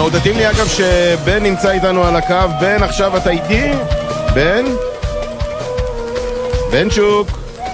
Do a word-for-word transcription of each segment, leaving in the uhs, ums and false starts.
מאודתים לי אגב שבן נמצא איתנו על הקו. בן, עכשיו אתה איתי? בן? בן שוק?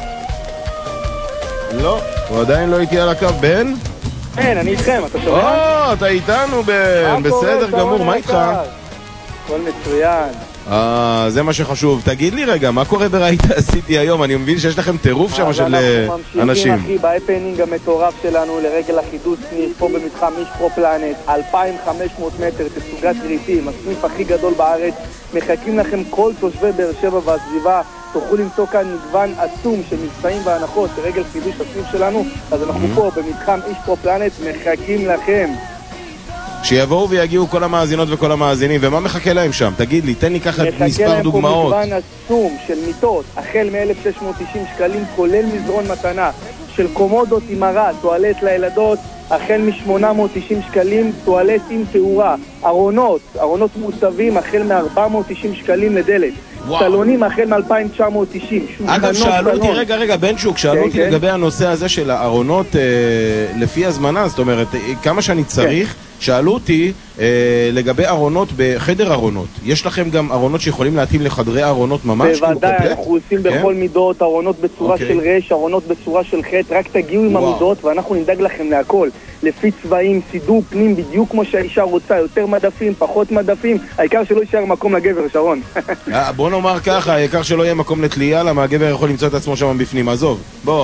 לא, הוא עדיין לא איתי על הקו. בן? כן, אני איתכם, אתה שומע? או, אתה איתנו בן, בסדר גמור, מה איתך? הכל מצוין. אה, זה מה שחשוב. תגיד לי רגע, מה קורה בראית עשיתי היום? אני מבין שיש לכם טירוף שם של אנשים. אנחנו ממשיכים אחי בהפנינג המטורף שלנו לרגל החידוש סניף פה במתחם אישפרו פלנט, אלפיים וחמש מאות מטר, תצוגת ריטים, הסניף הכי גדול בארץ. מחכים לכם כל תושבי באר שבע והסביבה. תוכלו למצוא כאן מגוון עצום של מבצעים והנחות לרגל חידוש הסניף שלנו. אז אנחנו פה במתחם אישפרו פלנט, מחכים לכם. שיבואו ויגיעו כל המאזינות וכל המאזינים. ומה מחכה להם שם? תגיד לי, תן לי ככה מספר דוגמאות. מחכה להם פה מגוון עצום של מיטות, החל מ-אלף שש מאות תשעים שקלים, כולל מזרון מתנה, של קומודות עם מרה, טואלט לילדות, החל מ-שמונה מאות תשעים שקלים, טואלט עם תאורה, ארונות, ארונות מוצבים, החל מ-ארבע מאות תשעים שקלים לדלת. סלונים החל מ-אלפיים תשע מאות תשעים. אגב, שאלו אותי, רגע, רגע, בן שוק, שאלו אותי לגבי הנושא הזה של הארונות לפי הזמנה, זאת אומרת, כמה שאני צריך, שאלו אותי לגבי ארונות בחדר ארונות. יש לכם גם ארונות שיכולים להתאים לחדרי ארונות ממש? בוודאי, אנחנו עושים בכל מידות, ארונות בצורה של רש, ארונות בצורה של חטא, רק תגיעו עם המידות ואנחנו נדאג לכם להכל. לפי צבעים, סידור פנים, בדיוק כמו שהאישה רוצה, יותר מדפים, פחות מדפים, העיקר שלא יישאר מקום לגבר, שרון. בוא נאמר ככה, העיקר שלא יהיה מקום לתלייה, למה הגבר יכול למצוא את עצמו שם בפנים, עזוב, בוא.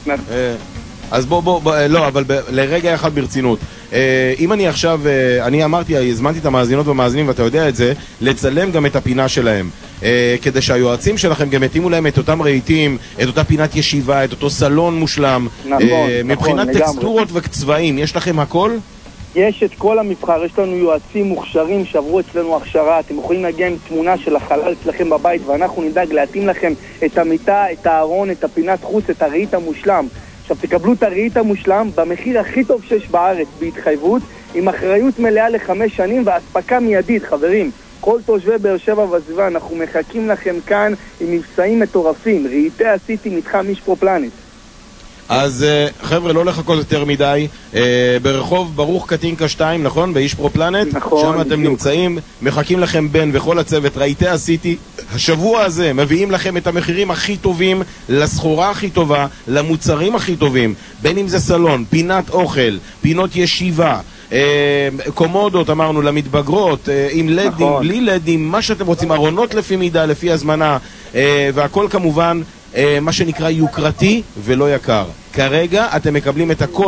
אז בוא, בוא, לא, אבל לרגע אחד ברצינות. אם אני עכשיו, אני אמרתי, הזמנתי את המאזינות והמאזינים, ואתה יודע את זה, לצלם גם את הפינה שלהם. כדי שהיועצים שלכם גם יתאימו להם את אותם רהיטים, את אותה פינת ישיבה, את אותו סלון מושלם. נכון, מבחינת טקסטורות וצבעים, יש לכם הכל? יש את כל המבחר, יש לנו יועצים מוכשרים שעברו אצלנו הכשרה, אתם יכולים להגיע עם תמונה של החלל אצלכם בבית, ואנחנו נדאג להתאים לכם את המיטה, את הארון, את הפינת חוץ, את הרהיט המושלם. עכשיו תקבלו את הרהיט המושלם במחיר הכי טוב שיש בארץ, בהתחייבות, עם אחריות מלאה לחמש שנים והספקה מיידית, חברים. כל תושבי באר שבע והסביבה, אנחנו מחכים לכם כאן עם מבצעים מטורפים, רהיטי עשיתי מתחם אישפרו פלנט. אז חבר'ה, לא לחכות יותר מדי, ברחוב ברוך קטינקה שתיים, נכון? באישפרו פלנט, נכון, שם אתם נמצאים, מחכים לכם בן וכל הצוות, רהיטי עשיתי. השבוע הזה מביאים לכם את המחירים הכי טובים, לסחורה הכי טובה, למוצרים הכי טובים, בין אם זה סלון, פינת אוכל, פינות ישיבה, קומודות אמרנו למתבגרות, עם לדים, בלי לדים, מה שאתם רוצים, ארונות לפי מידה, לפי הזמנה, והכל כמובן מה שנקרא יוקרתי ולא יקר. כרגע אתם מקבלים את הכל